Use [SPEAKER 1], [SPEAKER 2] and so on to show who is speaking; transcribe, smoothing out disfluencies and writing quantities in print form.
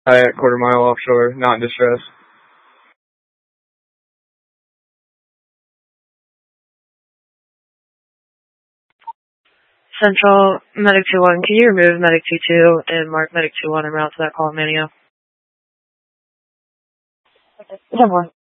[SPEAKER 1] At quarter mile offshore, not in distress.
[SPEAKER 2] Central, Medic 2-1, can you remove Medic 2-2 and mark Medic 2-1 en route to that call at Manio?
[SPEAKER 3] Okay, 10-4.